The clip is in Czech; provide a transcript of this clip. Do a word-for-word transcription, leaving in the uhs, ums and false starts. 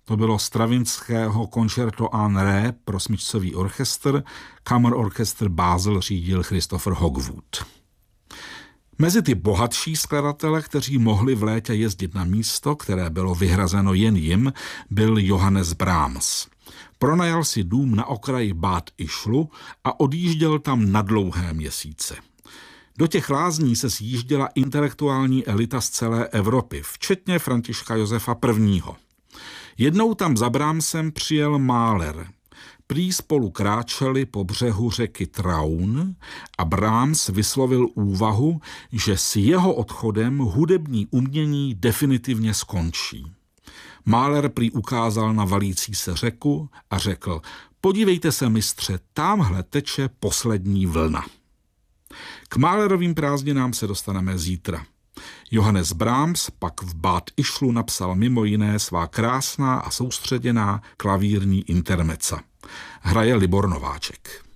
To bylo Stravinského koncerto en ré pro smyčcový orchestr, Kammerorchester Basel řídil Christopher Hogwood. Mezi ty bohatší skladatele, kteří mohli v létě jezdit na místo, které bylo vyhrazeno jen jim, byl Johannes Brahms. Pronajal si dům na okraji Bad Ischlu a odjížděl tam na dlouhé měsíce. Do těch lázní se sjížděla intelektuální elita z celé Evropy, včetně Františka Josefa prvního. Jednou tam za Brahmsem přijel Mahler. Prý spolu kráčeli po břehu řeky Traun a Brahms vyslovil úvahu, že s jeho odchodem hudební umění definitivně skončí. Mahler prý ukázal na valící se řeku a řekl: podívejte se, mistře, támhle teče poslední vlna. K Mahlerovým prázdninám se dostaneme zítra. Johannes Brahms pak v Bad Ischlu napsal mimo jiné svá krásná a soustředěná klavírní intermezza. Hraje Libor Nováček.